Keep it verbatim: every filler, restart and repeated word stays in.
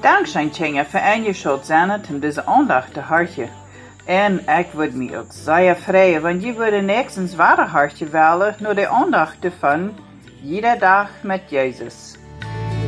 Dankzij Tjenja voor een je schuld zijn om deze aandacht te hartje. En ik würde mich ook zeer freuen, want je würde nächstens ware hartje wählen, nur de aandacht ervan, jeder dag met Jezus.